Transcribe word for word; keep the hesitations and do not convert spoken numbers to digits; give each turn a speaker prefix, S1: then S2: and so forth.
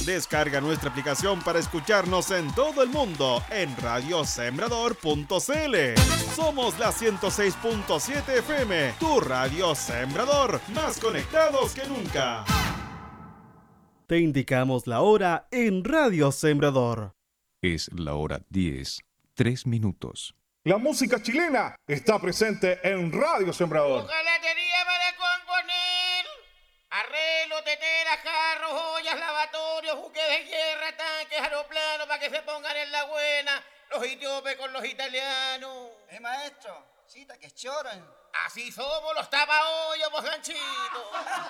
S1: Descarga nuestra aplicación para escucharnos en todo el mundo en radio sembrador punto c l. Somos la ciento seis punto siete F M, tu radio Sembrador, más conectados que nunca. Te indicamos la hora en Radio Sembrador.
S2: Es la hora diez, tres minutos.
S3: La música chilena está presente en Radio Sembrador.
S4: Calatería para componer. Arreglo, teteras, carros, ollas, lavatorios, buques de guerra, tanques, aeroplanos para que se pongan en la buena. Los etíopes con los italianos.
S5: Eh, maestro, cita que choran.
S4: Así somos los tapahoyos, mojanchitos.